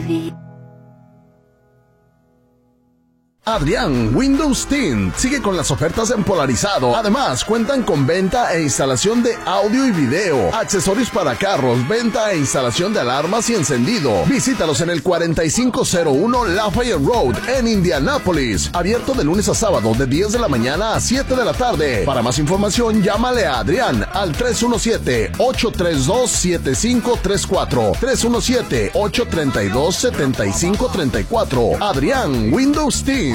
Adrián Windows Tint sigue con las ofertas en polarizado. Además, cuentan con venta e instalación de audio y video, accesorios para carros, venta e instalación de alarmas y encendido. Visítalos en el 4501 Lafayette Road en Indianápolis. Abierto de lunes a sábado de 10 de la mañana a 7 de la tarde. Para más información, llámale a Adrián al 317-832-7534. 317-832-7534. Adrián Windows Tint.